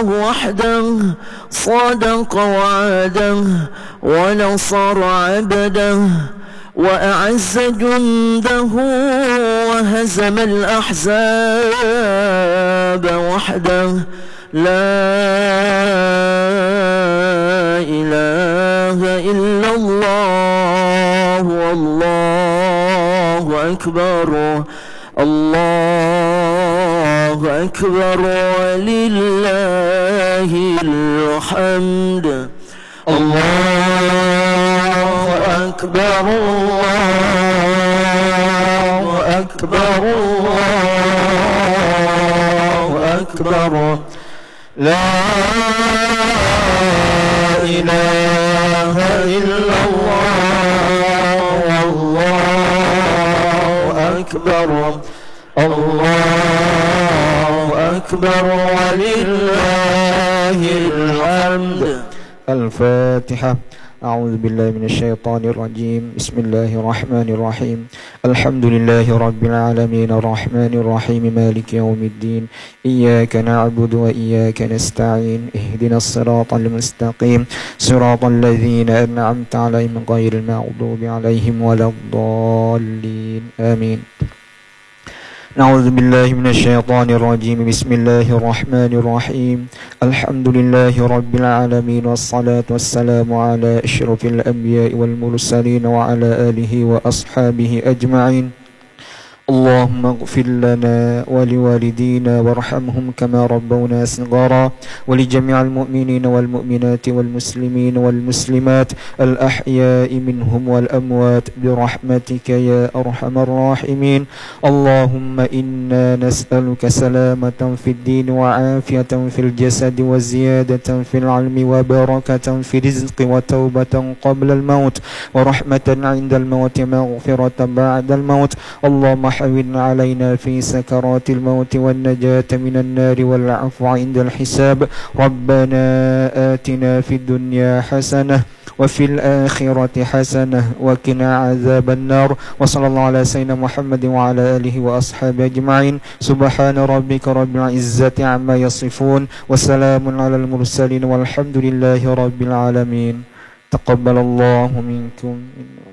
وحده صدق وعده ونصر عبده وأعز جنده وهزم الأحزاب وحده لا إله إلا الله والله أكبر الله أكبر ولله الحمد الله أكبر الله أكبر الله أكبر لا إله إلا الله والله أكبر الله أكبر ولله الحمد. الفاتحة. أعوذ بالله من الشيطان الرجيم. بسم الله الرحمن الرحيم. الحمد لله رب العالمين الرحمن الرحيم مالك يوم الدين إياك نعبد وإياك نستعين اهدنا الصراط المستقيم صراط الذين أنعمت عليهم غير المغضوب عليهم ولا الضالين آمين. نعوذ بالله من الشيطان الرجيم. بسم الله الرحمن الرحيم. الحمد لله رب العالمين والصلاة والسلام على أشرف الأنبياء والمرسلين وعلى آله وأصحابه أجمعين. اللهم اغفر لنا ولوالدينا وارحمهم كما ربونا صغارا ولجميع المؤمنين والمؤمنات والمسلمين والمسلمات الأحياء منهم والأموات برحمتك يا أرحم الراحمين. اللهم إنا نسألك سلامة في الدين وعافية في الجسد وزيادة في العلم وبركة في الرزق وتوبة قبل الموت ورحمة عند الموت مغفرة بعد الموت. اللهم حوّن علينا في سكرات الموت والنجاة من النار والعفو عند الحساب. ربنا آتنا في الدنيا حسنة وفي الآخرة حسنة وقنا عذاب النار. وصلى الله على سيدنا محمد وعلى آله وأصحابه أجمعين. سبحان ربك رب العزة عما يصفون وسلام على المرسلين والحمد لله رب العالمين. تقبل الله منكم.